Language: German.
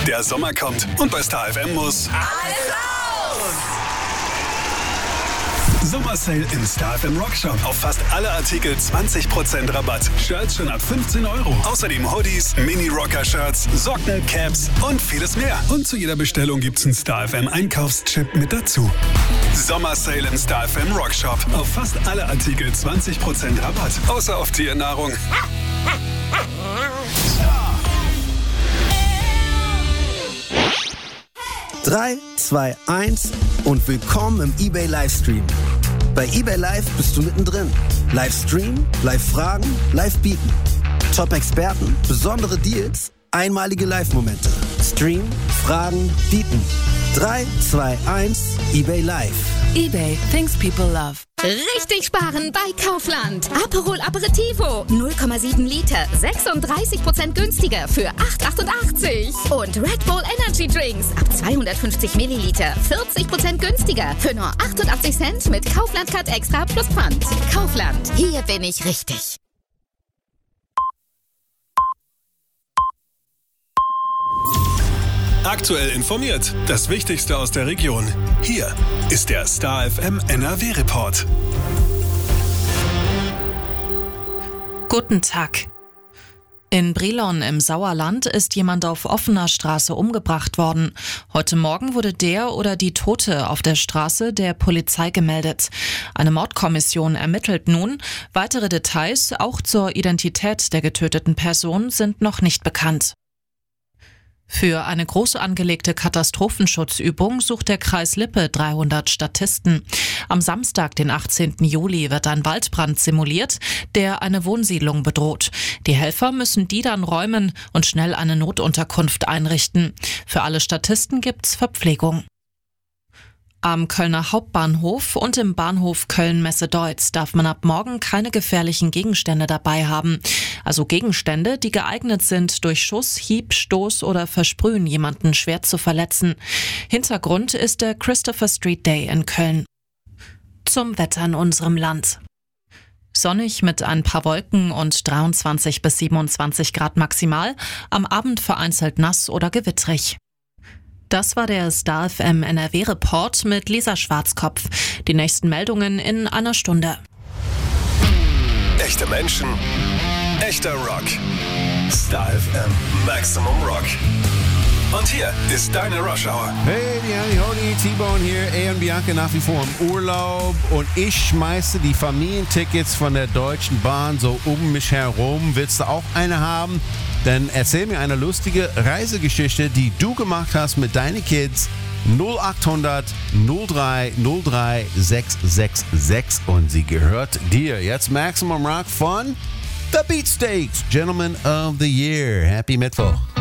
Der Sommer kommt und bei Star FM muss alles raus! Sommersale im Star FM Rockshop. Auf fast alle Artikel 20% Rabatt. Shirts schon ab 15 €. Außerdem Hoodies, Mini-Rocker-Shirts, Socken, Caps und vieles mehr. Und zu jeder Bestellung gibt's einen Star FM Einkaufschip mit dazu. Sommersale im Star FM Rockshop. Auf fast alle Artikel 20% Rabatt. Außer auf Tiernahrung. 3, 2, 1 und willkommen im eBay Livestream. Bei eBay Live bist du mittendrin. Livestream, Live-Fragen, Live-Bieten. Top-Experten, besondere Deals, einmalige Live-Momente. Stream, Fragen, Bieten. 3, 2, 1, eBay Live. eBay, things people love. Richtig sparen bei Kaufland. Aperol Aperitivo, 0,7 Liter, 36% günstiger für 8,88. Und Red Bull Energy Drinks ab 250 Milliliter, 40% günstiger für nur 88 Cent mit Kaufland Card Extra plus Pfand. Kaufland, hier bin ich richtig. Aktuell informiert. Das Wichtigste aus der Region. Hier ist der Star FM NRW-Report. Guten Tag. In Brilon im Sauerland ist jemand auf offener Straße umgebracht worden. Heute Morgen wurde der oder die Tote auf der Straße der Polizei gemeldet. Eine Mordkommission ermittelt nun. Weitere Details, auch zur Identität der getöteten Person, sind noch nicht bekannt. Für eine groß angelegte Katastrophenschutzübung sucht der Kreis Lippe 300 Statisten. Am Samstag, den 18. Juli, wird ein Waldbrand simuliert, der eine Wohnsiedlung bedroht. Die Helfer müssen die dann räumen und schnell eine Notunterkunft einrichten. Für alle Statisten gibt's Verpflegung. Am Kölner Hauptbahnhof und im Bahnhof Köln-Messe-Deutz darf man ab morgen keine gefährlichen Gegenstände dabei haben. Also Gegenstände, die geeignet sind, durch Schuss, Hieb, Stoß oder Versprühen jemanden schwer zu verletzen. Hintergrund ist der Christopher Street Day in Köln. Zum Wetter in unserem Land. Sonnig mit ein paar Wolken und 23 bis 27 Grad maximal. Am Abend vereinzelt nass oder gewittrig. Das war der Star FM NRW-Report mit Lisa Schwarzkopf. Die nächsten Meldungen in einer Stunde. Echte Menschen, echter Rock. Star FM Maximum Rock. Und hier ist deine Rush Hour. Hey, die Hodi, T-Bone hier, und Bianca nach wie vor im Urlaub und ich schmeiße die Familientickets von der Deutschen Bahn so um mich herum. Willst du auch eine haben? Dann erzähl mir eine lustige Reisegeschichte, die du gemacht hast mit deinen Kids. 0800 03 03 666 und sie gehört dir. Jetzt Maximum Rock von The Beatsteaks, Gentleman of the Year. Happy Mittwoch.